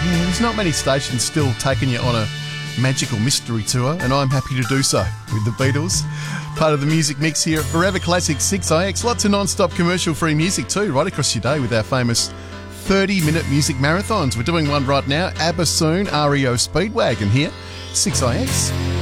Yeah, there's not many stations still taking you on a magical mystery tour, and I'm happy to do so with the Beatles. Part of the music mix here at Forever Classic 6IX. Lots of non-stop commercial-free music too, right across your day with our famous 30-minute music marathons. We're doing one right now, ABBA soon, REO Speedwagon here, 6IX.